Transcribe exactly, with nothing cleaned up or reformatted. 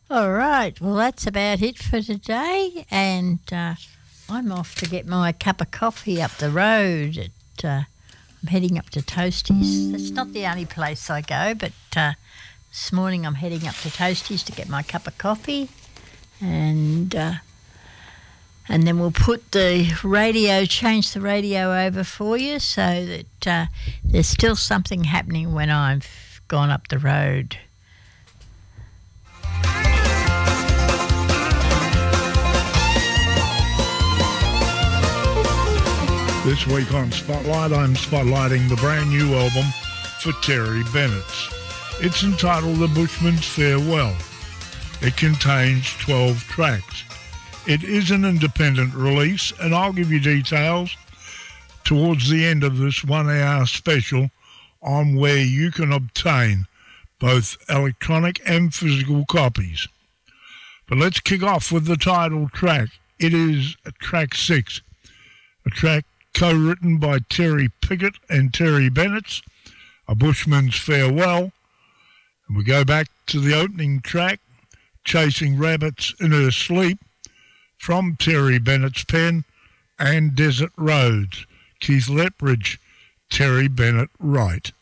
All right, well, that's about it for today, and uh, I'm off to get my cup of coffee up the road. At, uh, I'm heading up to Toasties. That's not the only place I go, but uh, this morning I'm heading up to Toasties to get my cup of coffee, and uh, and then we'll put the radio, change the radio over for you so that uh, there's still something happening when I've gone up the road. This week on Spotlight, I'm spotlighting the brand new album for Terry Bennett. It's entitled The Bushman's Farewell. It contains twelve tracks. It is an independent release, and I'll give you details towards the end of this one-hour special on where you can obtain both electronic and physical copies. But let's kick off with the title track. It is track six, a track co-written by Terry Pickett and Terry Bennett, A Bushman's Farewell. And we go back to the opening track, Chasing Rabbits in Her Sleep, from Terry Bennett's pen, and Desert Roads, Keith Lepridge, Terry Bennett Wright.